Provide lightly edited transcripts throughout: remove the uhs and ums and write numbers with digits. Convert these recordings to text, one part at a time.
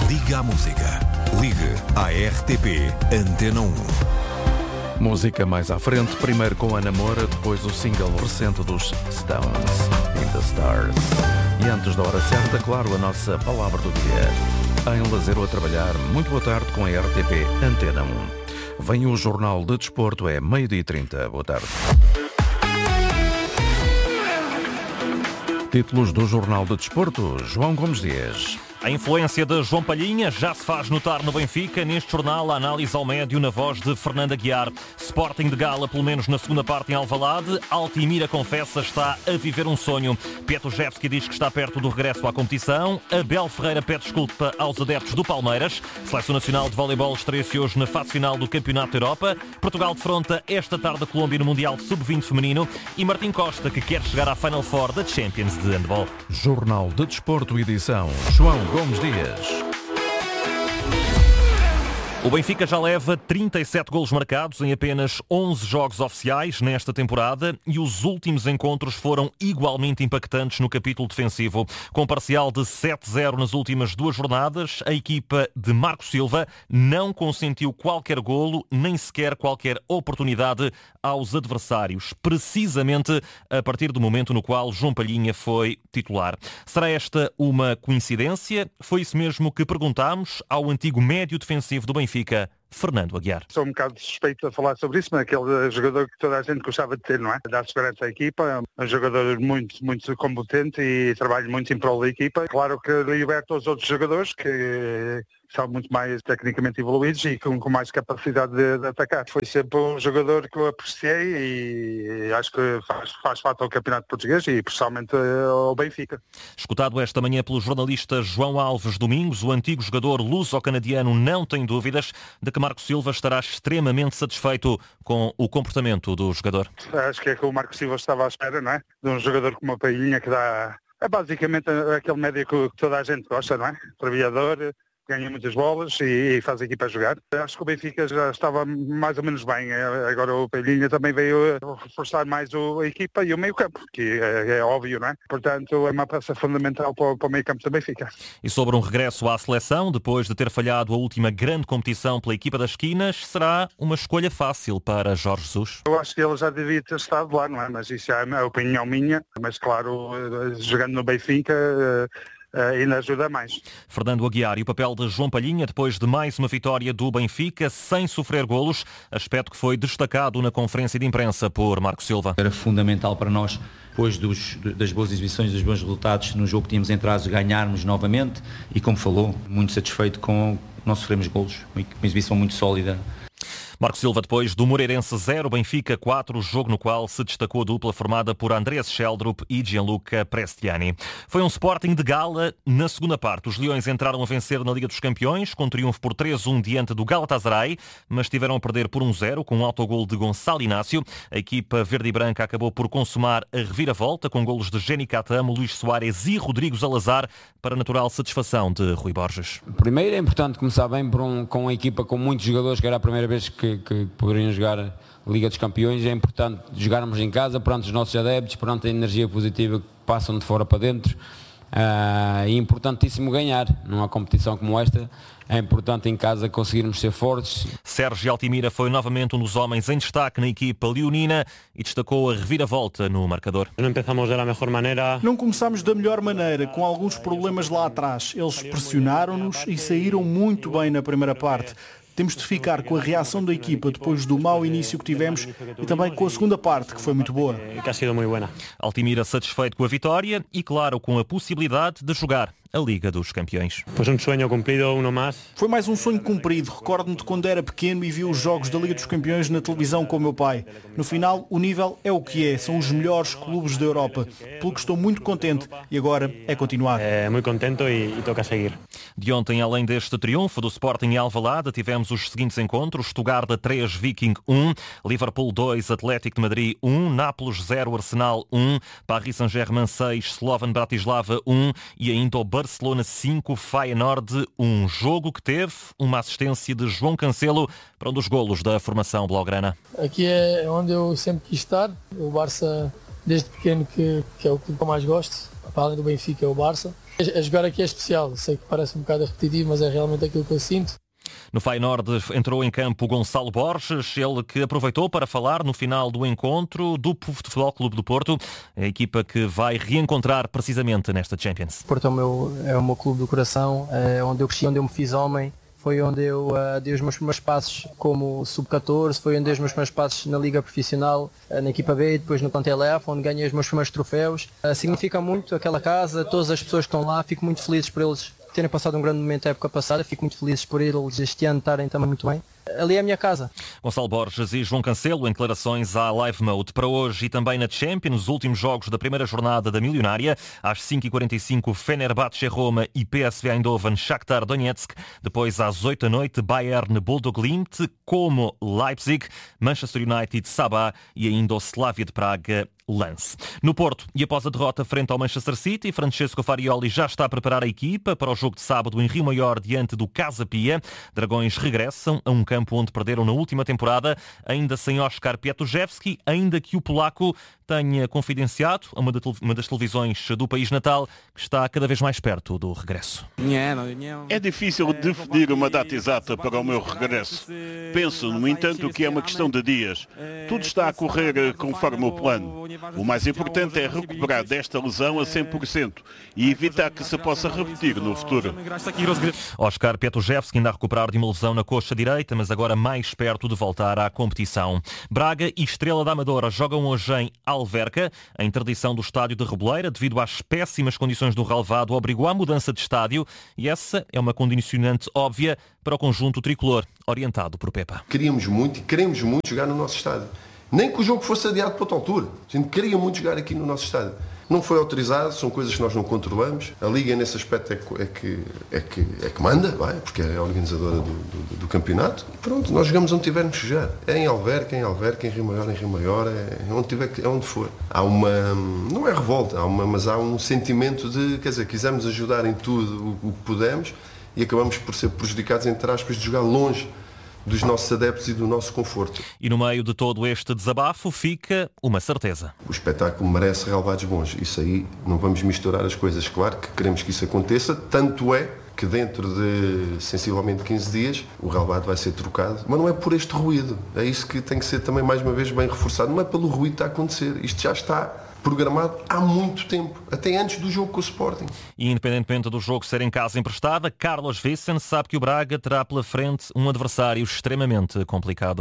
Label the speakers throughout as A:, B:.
A: Liga à música. Ligue à RTP Antena 1.
B: Música mais à frente, primeiro com a Namora, depois o single recente dos Stones, In the Stars. E antes da hora certa, claro, a nossa palavra do dia. Em lazer ou a trabalhar, muito boa tarde com a RTP Antena 1. Vem o Jornal de Desporto, é 12h30. Boa tarde. Títulos do Jornal de Desporto, João Gomes Dias.
C: A influência de João Palhinha já se faz notar no Benfica. Neste jornal, a análise ao médio na voz de Fernando Aguiar. Sporting de gala, pelo menos na segunda parte em Alvalade. Altimira confessa está a viver um sonho. Petruševski diz que está perto do regresso à competição. Abel Ferreira pede desculpa aos adeptos do Palmeiras. Seleção Nacional de Voleibol estreia-se hoje na fase final do Campeonato da Europa. Portugal defronta esta tarde a Colômbia no Mundial Sub-20 feminino. E Martim Costa, que quer chegar à Final Four da Champions de Handball.
B: Jornal de Desporto, edição João Gomes Dias.
C: O Benfica já leva 37 golos marcados em apenas 11 jogos oficiais nesta temporada e os últimos encontros foram igualmente impactantes no capítulo defensivo. Com parcial de 7-0 nas últimas duas jornadas, a equipa de Marco Silva não consentiu qualquer golo, nem sequer qualquer oportunidade aos adversários, precisamente a partir do momento no qual João Palhinha foi titular. Será esta uma coincidência? Foi isso mesmo que perguntámos ao antigo médio defensivo do Benfica, Fernando Aguiar.
D: Sou um bocado suspeito a falar sobre isso, mas aquele jogador que toda a gente gostava de ter, não é? Dá segurança à equipa, é um jogador muito competente e trabalha muito em prol da equipa. Claro que liberta os outros jogadores que são muito mais tecnicamente evoluídos e com mais capacidade de atacar. Foi sempre um jogador que eu apreciei e acho que faz falta ao Campeonato Português e principalmente ao Benfica.
C: Escutado esta manhã pelo jornalista João Alves Domingos, o antigo jogador luso-canadiano não tem dúvidas de que Marco Silva estará extremamente satisfeito com o comportamento do jogador.
D: Acho que é que o Marco Silva estava à espera, não é? De um jogador como a Palhinha que dá... É basicamente aquele médio que toda a gente gosta, não é? Trabalhador, ganha muitas bolas e faz a equipa a jogar. Acho que o Benfica já estava mais ou menos bem. Agora o Palhinha também veio reforçar mais a equipa e o meio campo, que é óbvio, não é? Portanto, é uma peça fundamental para o meio campo do Benfica.
C: E sobre um regresso à seleção, depois de ter falhado a última grande competição pela equipa das esquinas, será uma escolha fácil para Jorge Jesus?
D: Eu acho que ele já devia ter estado lá, não é? Mas isso é a opinião minha. Mas claro, jogando no Benfica... ainda ajuda mais.
C: Fernando Aguiar e o papel de João Palhinha depois de mais uma vitória do Benfica sem sofrer golos, aspecto que foi destacado na conferência de imprensa por Marco Silva.
E: Era fundamental para nós, depois das boas exibições, dos bons resultados no jogo que tínhamos em trás, ganharmos novamente e, como falou, muito satisfeito com não sofrermos golos, uma exibição muito sólida.
C: Marco Silva depois do Moreirense 0, Benfica 4, jogo no qual se destacou a dupla formada por Andreas Sheldrup e Gianluca Prestiani. Foi um Sporting de gala na segunda parte. Os Leões entraram a vencer na Liga dos Campeões, com triunfo por 3-1 diante do Galatasaray, mas tiveram a perder por 1-0 com um autogol de Gonçalo Inácio. A equipa verde e branca acabou por consumar a reviravolta com golos de Jenny Catamo, Luís Soares e Rodrigo Salazar, para a natural satisfação de Rui Borges.
F: Primeiro é importante começar bem com uma equipa com muitos jogadores, que era a primeira vez que poderiam jogar a Liga dos Campeões. É importante jogarmos em casa, perante os nossos adeptos, perante a energia positiva que passam de fora para dentro. É importantíssimo ganhar numa competição como esta. É importante em casa conseguirmos ser fortes.
C: Sérgio Altimira foi novamente um dos homens em destaque na equipa leonina e destacou a reviravolta no marcador.
G: Não começámos da melhor maneira, com alguns problemas lá atrás. Eles pressionaram-nos e saíram muito bem na primeira parte. Temos de ficar com a reação da equipa depois do mau início que tivemos e também com a segunda parte, que foi muito boa.
C: Altimira satisfeito com a vitória e, claro, com a possibilidade de jogar a Liga dos Campeões.
G: Foi mais um sonho cumprido. Recordo-me de quando era pequeno e vi os jogos da Liga dos Campeões na televisão com o meu pai. No final, o nível é o que é. São os melhores clubes da Europa. Pelo que estou muito contente e agora é continuar.
H: Muito contente e toca seguir.
C: De ontem, além deste triunfo do Sporting em Alvalade, tivemos os seguintes encontros: Stuttgart 3, Viking 1, Liverpool 2, Atlético de Madrid 1, Nápoles 0, Arsenal 1, Paris Saint-Germain 6, Slovan Bratislava 1 e ainda o Barcelona 5, Feyenoord 1. Jogo que teve uma assistência de João Cancelo para um dos golos da formação blaugrana.
I: Aqui é onde eu sempre quis estar. O Barça, desde pequeno, que é o clube que eu mais gosto. Para além do Benfica, é o Barça. A jogar aqui é especial, sei que parece um bocado repetitivo, mas é realmente aquilo que eu sinto.
C: No Feyenoord entrou em campo Gonçalo Borges, ele que aproveitou para falar no final do encontro do Futebol Clube do Porto, a equipa que vai reencontrar precisamente nesta Champions.
J: Porto é o meu clube do coração, é onde eu cresci, onde eu me fiz homem, foi onde eu dei os meus primeiros passos como sub-14, foi onde dei os meus primeiros passos na Liga Profissional, na equipa B e depois no plantel F, onde ganhei os meus primeiros troféus. Significa muito aquela casa, todas as pessoas que estão lá, fico muito feliz por eles terem passado um grande momento a época passada, fico muito feliz por eles este ano estarem também muito bem. Ali é a minha casa.
C: Gonçalo Borges e João Cancelo em declarações à Live Mode. Para hoje e também na Champions, os últimos jogos da primeira jornada da Milionária. Às 5h45, Fenerbahçe Roma e PSV Eindhoven Shakhtar Donetsk. Depois às 8 da noite, Bayern Bodo/Glimt, como Leipzig, Manchester United Sabah e ainda o Slavia de Praga Lance. No Porto, e após a derrota frente ao Manchester City, Francesco Farioli já está a preparar a equipa para o jogo de sábado em Rio Maior diante do Casa Pia. Dragões regressam a um campo onde perderam na última temporada, ainda sem Oskar Piatujewski, ainda que o polaco tenha confidenciado a uma das televisões do país natal que está cada vez mais perto do regresso.
K: É difícil definir uma data exata para o meu regresso. Penso, no entanto, que é uma questão de dias. Tudo está a correr conforme o plano. O mais importante é recuperar desta lesão a 100% e evitar que se possa repetir no futuro.
C: Oskar Piatujewski ainda a recuperar de uma lesão na coxa direita, mas agora mais perto de voltar à competição. Braga e Estrela da Amadora jogam hoje em Alverca. A interdição do estádio de Reboleira, devido às péssimas condições do relvado, obrigou à mudança de estádio e essa é uma condicionante óbvia para o conjunto tricolor, orientado por Pepa.
L: Queríamos muito e queremos muito jogar no nosso estádio. Nem que o jogo fosse adiado para outra altura. A gente queria muito jogar aqui no nosso estádio. Não foi autorizado, são coisas que nós não controlamos. A Liga, nesse aspecto, é que manda, vai, porque é a organizadora do campeonato. E pronto, nós jogamos onde tivermos que jogar. É em Alverca, em Rio Maior, é onde tiver, é onde for. Há uma, não é revolta, mas há um sentimento de, quer dizer, quisemos ajudar em tudo o que pudemos e acabamos por ser prejudicados, entre aspas, de jogar longe dos nossos adeptos e do nosso conforto.
C: E no meio de todo este desabafo fica uma certeza.
L: O espetáculo merece relevados bons. Isso aí, não vamos misturar as coisas. Claro que queremos que isso aconteça, tanto é que dentro de sensivelmente 15 dias o relevado vai ser trocado. Mas não é por este ruído. É isso que tem que ser também mais uma vez bem reforçado. Não é pelo ruído que está a acontecer. Isto já está programado há muito tempo, até antes do jogo com o Sporting.
C: E independentemente do jogo ser em casa emprestada, Carlos Vicente sabe que o Braga terá pela frente um adversário extremamente complicado.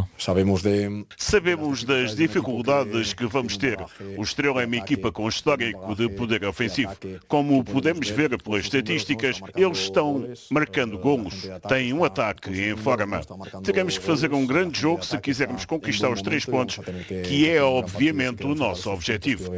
K: Sabemos das dificuldades que vamos ter. O Estrela é uma equipa com histórico de poder ofensivo. Como podemos ver pelas estatísticas, eles estão marcando golos, têm um ataque em forma. Teremos que fazer um grande jogo se quisermos conquistar os 3 pontos, que é obviamente o nosso objetivo.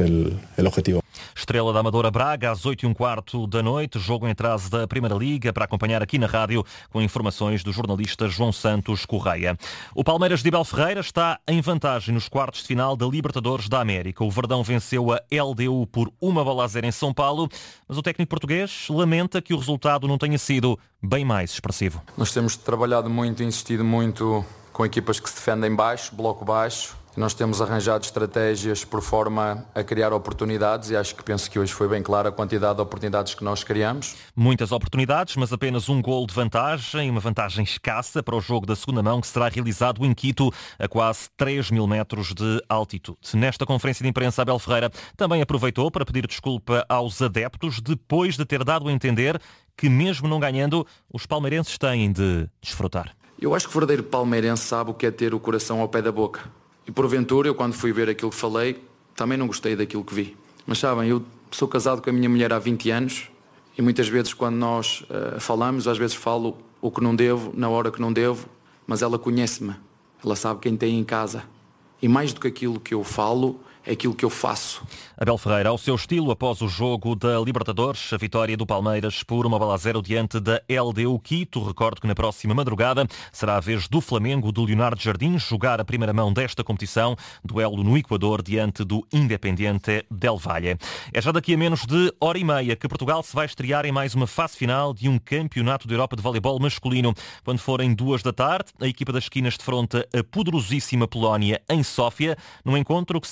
C: Estrela da Amadora Braga, às 8h15 da noite, jogo em atraso da Primeira Liga, para acompanhar aqui na rádio, com informações do jornalista João Santos Correia. O Palmeiras de Abel Ferreira está em vantagem nos quartos de final da Libertadores da América. O Verdão venceu a LDU por 1-0 em São Paulo, mas o técnico português lamenta que o resultado não tenha sido bem mais expressivo.
M: Nós temos trabalhado muito e insistido muito com equipas que se defendem baixo, bloco baixo. Nós temos arranjado estratégias por forma a criar oportunidades e penso que hoje foi bem clara a quantidade de oportunidades que nós criamos.
C: Muitas oportunidades, mas apenas um golo de vantagem, uma vantagem escassa para o jogo da segunda mão que será realizado em Quito, a quase 3.000 metros de altitude. Nesta conferência de imprensa, Abel Ferreira também aproveitou para pedir desculpa aos adeptos depois de ter dado a entender que mesmo não ganhando, os palmeirenses têm de desfrutar.
M: Eu acho que o verdadeiro palmeirense sabe o que é ter o coração ao pé da boca. E porventura, eu quando fui ver aquilo que falei, também não gostei daquilo que vi. Mas sabem, eu sou casado com a minha mulher há 20 anos e muitas vezes quando nós falamos, às vezes falo o que não devo, na hora que não devo, mas ela conhece-me, ela sabe quem tem em casa. E mais do que aquilo que eu falo, é aquilo que eu faço.
C: Abel Ferreira, ao seu estilo, após o jogo da Libertadores, a vitória do Palmeiras por 1-0 diante da LDU Quito. Recordo que na próxima madrugada será a vez do Flamengo, do Leonardo Jardim, jogar a primeira mão desta competição, duelo no Equador diante do Independiente del Valle. É já daqui a menos de hora e meia que Portugal se vai estrear em mais uma fase final de um campeonato da Europa de voleibol masculino. Quando forem 2 da tarde, a equipa das esquinas defronta a poderosíssima Polónia em Sófia, num encontro que será a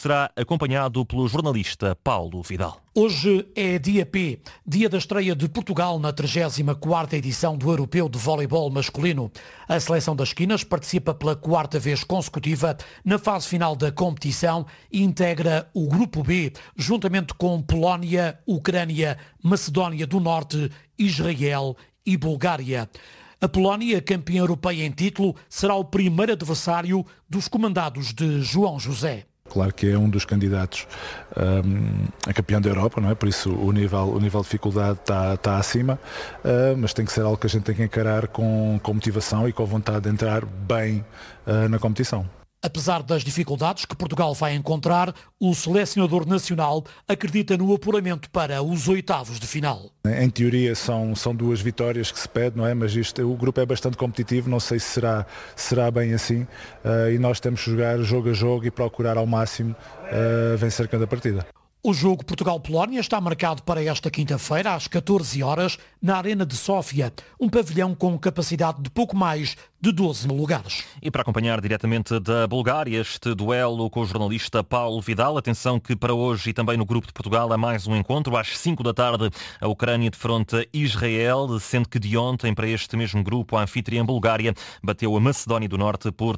C: acompanhado pelo jornalista Paulo Vidal.
N: Hoje é dia P, dia da estreia de Portugal na 34ª edição do Europeu de Voleibol Masculino. A seleção das Quinas participa pela 4ª vez consecutiva na fase final da competição e integra o Grupo B, juntamente com Polónia, Ucrânia, Macedónia do Norte, Israel e Bulgária. A Polónia, campeã europeia em título, será o primeiro adversário dos comandados de João José.
O: Claro que é um dos candidatos a campeão da Europa, não é? Por isso o nível de dificuldade está acima, mas tem que ser algo que a gente tem que encarar com motivação e com vontade de entrar bem na competição.
N: Apesar das dificuldades que Portugal vai encontrar, o selecionador nacional acredita no apuramento para os oitavos de final.
O: Em teoria são 2 vitórias que se pede, não é? Mas o grupo é bastante competitivo, não sei se será bem assim, e nós temos que jogar jogo a jogo e procurar ao máximo vencer cada partida.
N: O jogo Portugal-Polónia está marcado para esta quinta-feira, às 14 horas, na Arena de Sófia, um pavilhão com capacidade de pouco mais de 12 mil lugares.
C: E para acompanhar diretamente da Bulgária este duelo com o jornalista Paulo Vidal, atenção que para hoje e também no grupo de Portugal há mais um encontro. Às 5 da tarde a Ucrânia defronta Israel, sendo que de ontem para este mesmo grupo a anfitriã Bulgária bateu a Macedónia do Norte por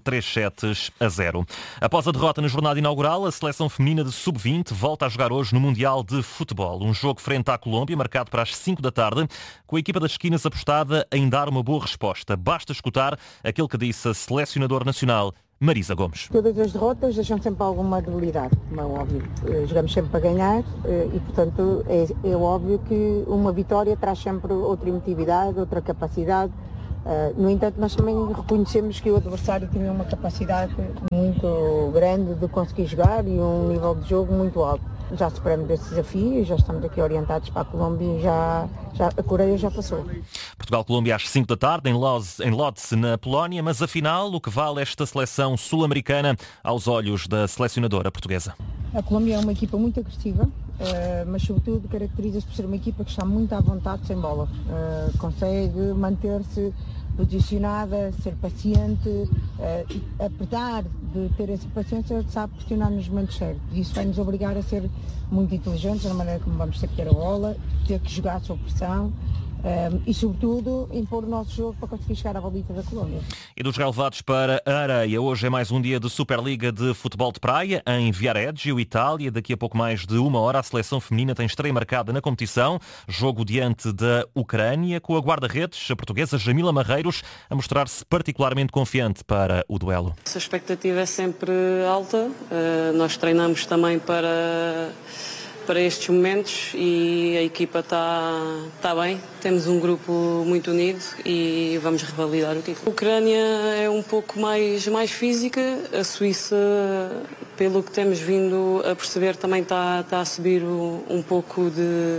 C: 3-0. Após a derrota na jornada inaugural, a seleção feminina de sub-20 volta a jogar hoje no Mundial de Futebol. Um jogo frente à Colômbia, marcado para as 5 da tarde, com a equipa das Quinas apostada em dar uma boa resposta. Basta escutar aquilo que disse a selecionadora nacional, Marisa Gomes.
P: Todas as derrotas deixam sempre alguma debilidade, como é óbvio. Jogamos sempre para ganhar e, portanto, é óbvio que uma vitória traz sempre outra emotividade, outra capacidade. No entanto, nós também reconhecemos que o adversário tinha uma capacidade muito grande de conseguir jogar e um nível de jogo muito alto. Já superamos esse desafio e já estamos aqui orientados para a Colômbia e a Coreia já passou.
C: Portugal-Colômbia às 5 da tarde em Lodz, na Polónia, mas afinal o que vale esta seleção sul-americana aos olhos da selecionadora portuguesa?
P: A Colômbia é uma equipa muito agressiva, mas sobretudo caracteriza-se por ser uma equipa que está muito à vontade sem bola. Consegue manter-se posicionada, ser paciente, apesar de ter essa paciência, sabe pressionar nos momentos certos. Isso vai nos obrigar a ser muito inteligentes na maneira como vamos ter que ter a bola, ter que jogar sob pressão e, sobretudo, impor o nosso jogo para conseguir chegar à bolita da Colômbia.
C: E dos relevados para a areia, hoje é mais um dia de Superliga de Futebol de Praia em Viareggio, Itália. Daqui a pouco mais de 1 hora a seleção feminina tem estreia marcada na competição. Jogo diante da Ucrânia, com a guarda-redes, a portuguesa Jamila Marreiros, a mostrar-se particularmente confiante para o duelo.
Q: A expectativa é sempre alta. Nós treinamos também para estes momentos e a equipa está bem. Temos um grupo muito unido e vamos revalidar o título. A Ucrânia é um pouco mais física. A Suíça, pelo que temos vindo a perceber, também está a subir um pouco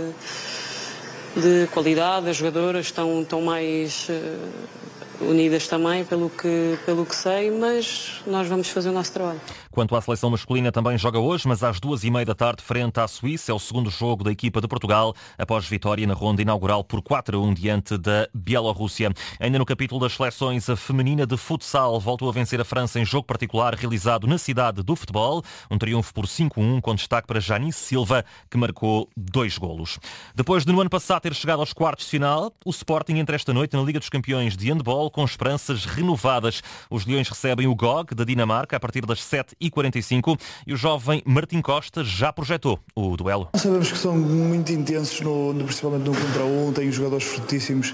Q: de qualidade. As jogadoras estão mais unidas também, pelo que sei, mas nós vamos fazer o nosso trabalho.
C: Quanto à seleção masculina, também joga hoje, mas às 2h30 da tarde, frente à Suíça. É o segundo jogo da equipa de Portugal, após vitória na ronda inaugural por 4-1 diante da Bielorrússia. Ainda no capítulo das seleções, a feminina de futsal voltou a vencer a França em jogo particular realizado na cidade do futebol. Um triunfo por 5-1, com destaque para Janice Silva, que marcou 2 golos. Depois de no ano passado ter chegado aos quartos de final, o Sporting entra esta noite na Liga dos Campeões de Handball com esperanças renovadas. Os Leões recebem o GOG da Dinamarca a partir das 7h45 e o jovem Martim Costa já projetou o duelo.
R: Sabemos que são muito intensos, principalmente no contra um, têm jogadores fortíssimos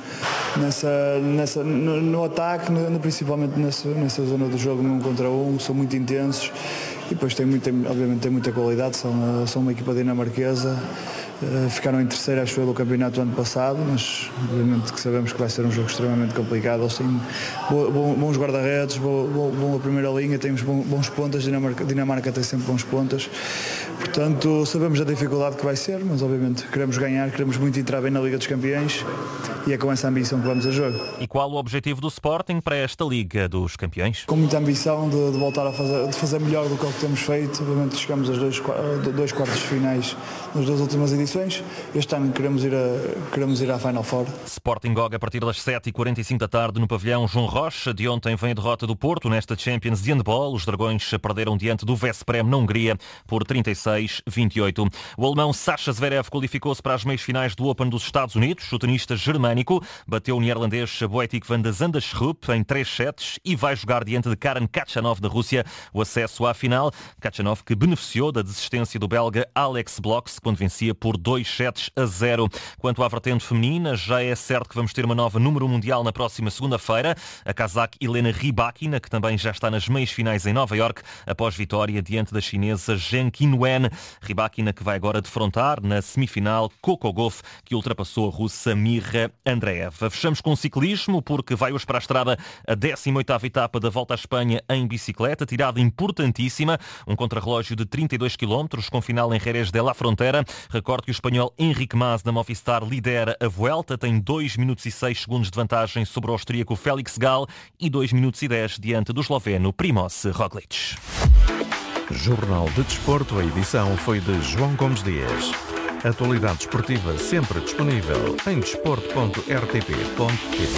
R: no ataque, principalmente nessa zona do jogo, no contra um, são muito intensos e depois obviamente tem muita qualidade, são uma equipa dinamarquesa. Ficaram em terceiro, acho eu, do campeonato do ano passado, mas obviamente que sabemos que vai ser um jogo extremamente complicado. Eles têm bons guarda-redes, boa primeira linha, temos bons pontas, Dinamarca tem sempre bons pontas. Portanto, sabemos a dificuldade que vai ser, mas obviamente queremos ganhar, queremos muito entrar bem na Liga dos Campeões e é com essa ambição que vamos a jogo.
C: E qual o objetivo do Sporting para esta Liga dos Campeões?
R: Com muita ambição de voltar a fazer melhor do que o que temos feito. Obviamente chegamos aos dois quartos finais nas 2 últimas edições. Este ano queremos ir à Final Four.
C: Sporting GOG a partir das 7h45 da tarde no pavilhão João Rocha. De ontem vem a derrota do Porto nesta Champions de handball. Os Dragões perderam diante do Veszprém na Hungria por 36-28. O alemão Sasha Zverev qualificou-se para as meias finais do Open dos Estados Unidos. O tenista germânico bateu o neerlandês Boetik van de Zandschulp em 3 sets e vai jogar diante de Karen Khachanov da Rússia o acesso à final. Khachanov que beneficiou da desistência do belga Alex Bloks quando vencia por 2-0. Quanto à vertente feminina, já é certo que vamos ter uma nova número mundial na próxima segunda-feira. A cazaque Helena Rybakina, que também já está nas meias finais em Nova Iorque, após vitória diante da chinesa Zheng Qinwen. Rybakina que vai agora defrontar na semifinal Coco Gauff, que ultrapassou a russa Mirra Andreeva. Fechamos com ciclismo, porque vai hoje para a estrada a 18ª etapa da Volta à Espanha em bicicleta, tirada importantíssima, um contrarrelógio de 32 km, com final em Jerez de la Frontera. Recordo que o espanhol Enrique Mas da Movistar lidera a Vuelta, tem 2 minutos e 6 segundos de vantagem sobre o austríaco Félix Gall e 2 minutos e 10 diante do esloveno Primoz Roglic.
B: Jornal de Desporto, a edição foi de João Gomes Dias. Atualidade desportiva sempre disponível em desporto.rtp.pt.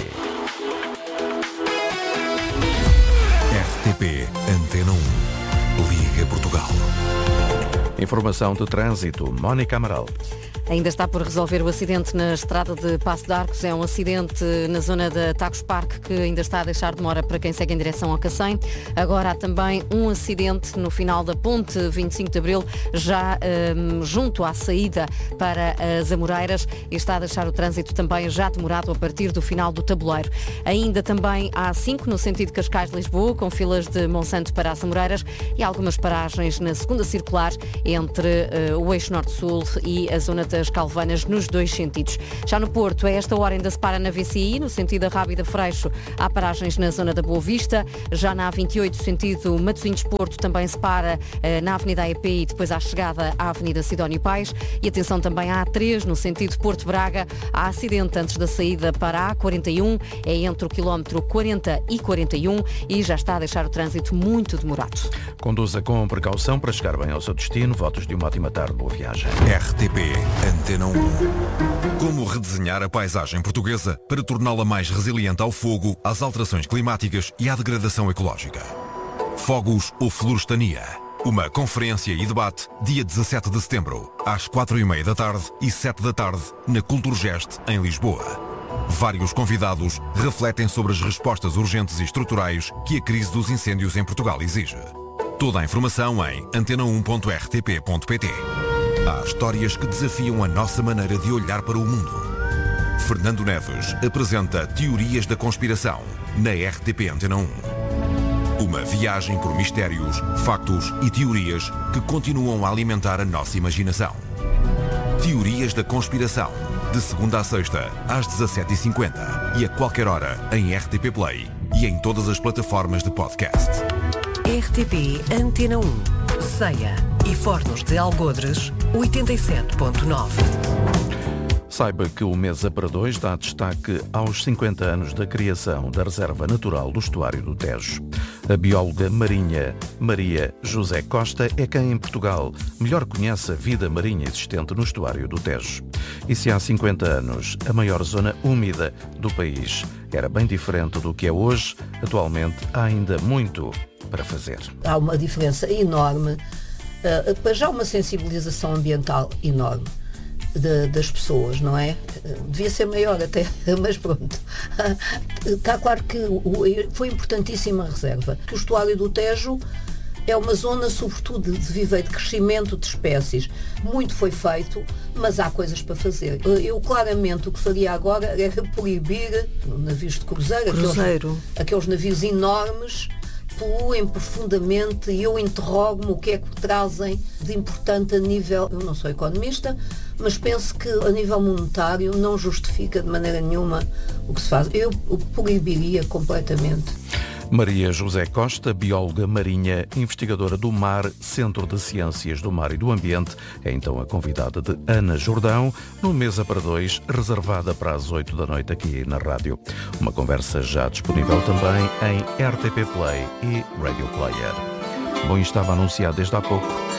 A: RTP Antena 1, Liga Portugal.
B: Informação de trânsito, Mónica Amaral.
S: Ainda está por resolver o acidente na estrada de Passo de Arcos. É um acidente na zona da Tagus Park que ainda está a deixar demora para quem segue em direção ao Cacém. Agora há também um acidente no final da ponte 25 de Abril, já junto à saída para as Amoreiras, e está a deixar o trânsito também já demorado a partir do final do tabuleiro. Ainda também há 5 no sentido Cascais-Lisboa, com filas de Monsanto para as Amoreiras e algumas paragens na segunda circular entre o eixo norte-sul e a zona das Calvanas nos 2 sentidos. Já no Porto, a esta hora ainda se para na VCI, no sentido da Rábida Freixo, há paragens na zona da Boa Vista. Já na A28, sentido Matosinhos-Porto, também se para na Avenida AEP e depois à chegada à Avenida Sidónio Pais. E atenção também à A3, no sentido Porto-Braga, há acidente antes da saída para a A41, é entre o quilómetro 40 e 41 e já está a deixar o trânsito muito demorado.
B: Conduza com precaução para chegar bem ao seu destino. Votos de uma ótima tarde, boa viagem.
A: RTP Antena 1. Como redesenhar a paisagem portuguesa para torná-la mais resiliente ao fogo, às alterações climáticas e à degradação ecológica? Fogos ou Florestania? Uma conferência e debate dia 17 de setembro, às 4h30 da tarde e 7 da tarde, na Culturgest, em Lisboa. Vários convidados refletem sobre as respostas urgentes e estruturais que a crise dos incêndios em Portugal exige. Toda a informação em antena1.rtp.pt. Há histórias que desafiam a nossa maneira de olhar para o mundo. Fernando Neves apresenta Teorias da Conspiração na RTP Antena 1. Uma viagem por mistérios, factos e teorias que continuam a alimentar a nossa imaginação. Teorias da Conspiração, de segunda a sexta, às 17h50 e a qualquer hora em RTP Play e em todas as plataformas de podcast.
T: RTP Antena 1, Ceia e Fornos de Algodres, 87.9.
B: Saiba que o Mesa para Dois dá destaque aos 50 anos da criação da Reserva Natural do Estuário do Tejo. A bióloga marinha Maria José Costa é quem em Portugal melhor conhece a vida marinha existente no estuário do Tejo. E se há 50 anos a maior zona úmida do país era bem diferente do que é hoje, atualmente há ainda muito para fazer.
U: Há uma diferença enorme, já uma sensibilização ambiental enorme das pessoas, não é? Devia ser maior até, mas pronto. Está claro que foi importantíssima a reserva. O estuário do Tejo é uma zona, sobretudo, de viveiro, de crescimento de espécies. Muito foi feito, mas há coisas para fazer. Eu, claramente, o que faria agora era proibir navios de cruzeiro. Aqueles navios enormes, poluem profundamente, e eu interrogo-me o que é que trazem de importante a nível, eu não sou economista, mas penso que a nível monetário não justifica de maneira nenhuma o que se faz. Eu proibiria completamente.
B: Maria José Costa, bióloga marinha, investigadora do Mar, Centro de Ciências do Mar e do Ambiente, é então a convidada de Ana Jordão, no Mesa para Dois, reservada para as 8 da noite aqui na rádio. Uma conversa já disponível também em RTP Play e Radio Player. Bom, estava anunciado desde há pouco